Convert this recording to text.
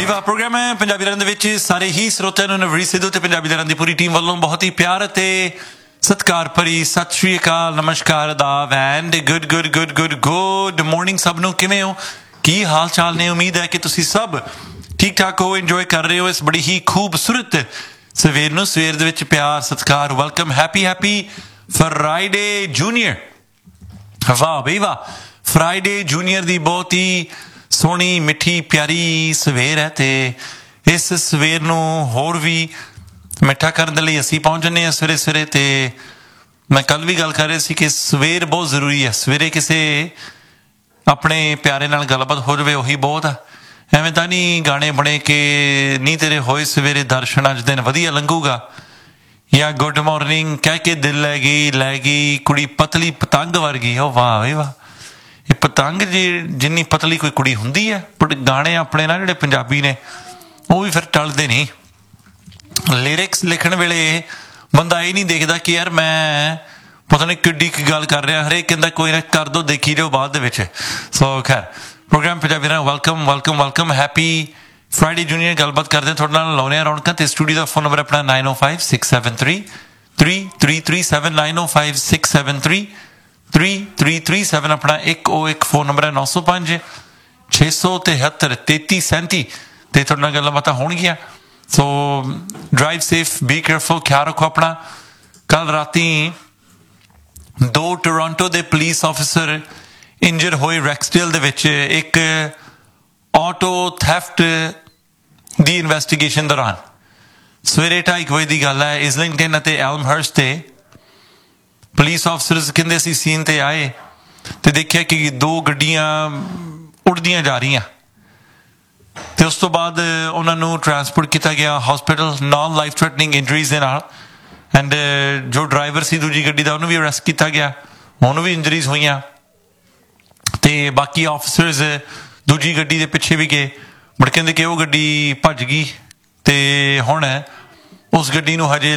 Viva programme ਹੈ ਪੰਜਾਬੀ ਲਹਿਰਾਂ ਦੇ ਵਿੱਚ ਸਾਰੇ ਹੀ ਸਰੋਤਿਆਂ ਨੂੰ ਨਵਰੀਤ ਸਿੱਧੂ ਤੇ ਪੰਜਾਬੀ ਲਹਿਰਾਂ ਦੀ ਪੂਰੀ ਟੀਮ ਵੱਲੋਂ ਬਹੁਤ ਹੀ ਪਿਆਰ ਅਤੇ ਸਤਿਕਾਰ ਭਰੀ ਸਤਿ ਸ਼੍ਰੀ ਅਕਾਲ, ਨਮਸਕਾਰ, ਆਦਾਬ ਐਂਡ ਗੁੱਡ ਮਾਰਨਿੰਗ ਸਭ ਨੂੰ। ਕਿਵੇਂ ਹੋ, ਕੀ ਹਾਲ ਚਾਲ ਨੇ? ਉਮੀਦ ਹੈ ਕਿ ਤੁਸੀਂ ਸਭ ਠੀਕ ਠਾਕ ਹੋ, ਇੰਜੋਏ ਕਰ ਰਹੇ ਹੋ ਇਸ ਬੜੀ ਹੀ ਖੂਬਸੂਰਤ ਸਵੇਰ ਨੂੰ। ਸਵੇਰ ਦੇ ਵਿੱਚ ਪਿਆਰ, ਸਤਿਕਾਰ, ਵੈਲਕਮ, ਹੈਪੀ ਫਰਾਈਡੇ ਜੂਨੀਅਰ। ਵਾਹ ਬਈ ਵਾਹ, ਫਰਾਈਡੇ ਜੂਨੀਅਰ ਦੀ ਬਹੁਤ ਹੀ ਸੋਹਣੀ ਮਿੱਠੀ ਪਿਆਰੀ ਸਵੇਰ ਹੈ ਤੇ ਇਸ ਸਵੇਰ ਨੂੰ ਹੋਰ ਵੀ ਮਿੱਠਾ ਕਰਨ ਦੇ ਲਈ ਅਸੀਂ ਪਹੁੰਚ ਜਾਂਦੇ ਹਾਂ ਸਵੇਰੇ ਸਵੇਰੇ। ਤੇ ਮੈਂ ਕੱਲ ਵੀ ਗੱਲ ਕਰ ਰਿਹਾ ਸੀ ਕਿ ਸਵੇਰ ਬਹੁਤ ਜ਼ਰੂਰੀ ਹੈ। ਸਵੇਰੇ ਕਿਸੇ ਆਪਣੇ ਪਿਆਰੇ ਨਾਲ ਗੱਲਬਾਤ ਹੋ ਜਾਵੇ ਉਹੀ ਬਹੁਤ ਆ। ਐਵੇਂ ਤਾਂ ਨਹੀਂ ਗਾਣੇ ਬਣੇ ਕਿ ਨਹੀਂ ਤੇਰੇ ਹੋਏ ਸਵੇਰੇ ਦਰਸ਼ਨ ਅੱਜ ਦਿਨ ਵਧੀਆ ਲੰਘੂਗਾ, ਜਾਂ ਗੁੱਡ ਮਾਰਨਿੰਗ ਕਹਿ ਕੇ ਦਿਲ ਲੈ ਗਈ ਕੁੜੀ ਪਤਲੀ ਪਤੰਗ ਵਰਗੀ। ਉਹ ਵਾਹ ਬਈ ਵਾਹ, ਇਹ ਪਤੰਗ ਜਿੰਨੀ ਪਤਲੀ ਕੋਈ ਕੁੜੀ ਹੁੰਦੀ ਹੈ। ਬਟ ਗਾਣੇ ਆਪਣੇ ਨਾ ਜਿਹੜੇ ਪੰਜਾਬੀ ਨੇ ਉਹ ਵੀ ਫਿਰ ਟਲਦੇ ਨਹੀਂ। ਲਿਰਿਕਸ ਲਿਖਣ ਵੇਲੇ ਬੰਦਾ ਇਹ ਨਹੀਂ ਦੇਖਦਾ ਕਿ ਯਾਰ ਮੈਂ ਪਤਾ ਨਹੀਂ ਕਿੱਡੀ ਕੀ ਗੱਲ ਕਰ ਰਿਹਾ, ਹਰੇਕ ਕਹਿੰਦਾ ਕੋਈ ਨਾ ਕਰ ਦੋ, ਦੇਖੀ ਜਾਓ ਬਾਅਦ ਦੇ ਵਿੱਚ। ਸੋ ਖੈਰ ਪ੍ਰੋਗਰਾਮ ਪੰਜਾਬੀ ਨਾਲ ਵੈਲਕਮ ਹੈਪੀ ਫਰਾਈਡੇ ਜੂਨੀਅਰ। ਗੱਲਬਾਤ ਕਰਦੇ ਤੁਹਾਡੇ ਨਾਲ, ਲਾਉਂਦੇ ਹਾਂ ਰੌਣਕਾਂ। ਤੇ ਸਟੂਡੀਓ ਦਾ ਫੋਨ ਨੰਬਰ ਆਪਣਾ 9056733337 9056733337 ਆਪਣਾ 101 ਫੋਨ ਨੰਬਰ ਹੈ। 905 673 3337 ਤੇ ਤੁਹਾਡੇ ਨਾਲ ਗੱਲਾਂ ਬਾਤਾਂ ਹੋਣਗੀਆਂ। ਸੋ ਡਰਾਈਵ ਸੇਫ, ਬੀ ਕੇਅਰਫੁਲ, ਖਿਆਲ ਰੱਖੋ ਆਪਣਾ। ਕੱਲ ਰਾਤੀ 2 ਟੋਰਾਂਟੋ ਦੇ ਪੁਲਿਸ ਆਫਿਸਰ ਇੰਜਰ ਹੋਏ ਰੈਕਸਡੇਲ ਦੇ ਵਿੱਚ ਇੱਕ ਆਟੋ ਥੈਫਟ ਦੀ ਇਨਵੈਸਟੀਗੇਸ਼ਨ ਦੌਰਾਨ। ਸਵੇਰੇ 2:30 ਵਜੇ ਦੀ ਗੱਲ ਹੈ। ਇਜ਼ਲਿੰਗਟਨ ਅਤੇ ਐਲਮਹਰਸਟ ਤੇ ਪੁਲਿਸ ਆਫਿਸਰਸ ਕਹਿੰਦੇ ਅਸੀਂ ਸੀਨ ਤੇ ਆਏ ਤੇ ਦੇਖਿਆ ਕਿ 2 ਗੱਡੀਆਂ ਉੱਡਦੀਆਂ ਜਾ ਰਹੀਆਂ ਤੇ ਉਸ ਤੋਂ ਬਾਅਦ ਉਹਨਾਂ ਨੂੰ ਟਰਾਂਸਪੋਰਟ ਕੀਤਾ ਗਿਆ hospital naan life threatening injuries ਦੇ ਨਾਲ। ਐਂਡ ਜੋ ਡਰਾਈਵਰ ਸੀ ਦੂਜੀ ਗੱਡੀ ਦਾ ਉਹਨੂੰ ਵੀ ਅਰੈਸਟ ਕੀਤਾ ਗਿਆ, ਉਹਨੂੰ ਵੀ ਇੰਜਰੀਜ਼ ਹੋਈਆਂ। ਤੇ ਬਾਕੀ ਆਫਿਸਰਸ ਦੂਜੀ ਗੱਡੀ ਦੇ ਪਿੱਛੇ ਵੀ ਗਏ, ਬਟ ਕਹਿੰਦੇ ਕਿ ਉਹ ਗੱਡੀ ਭੱਜ ਗਈ ਤੇ ਹੁਣ ਉਸ ਗੱਡੀ ਨੂੰ ਹਜੇ